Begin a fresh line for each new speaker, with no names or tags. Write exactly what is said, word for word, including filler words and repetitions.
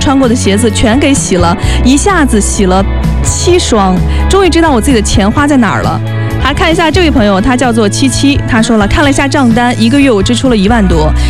穿过的鞋子全给洗了，一下子洗了七双，终于知道我自己的钱花在哪儿了。还看一下这位朋友，他叫做七七，他说了，看了一下账单，一个月我支出了一万多，